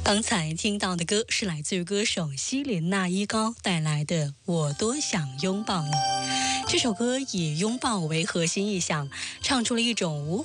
刚才听到的歌是来自于歌手希林娜依高带来的《我多想拥抱你》。这首歌以拥抱为核心意象，唱出了一种无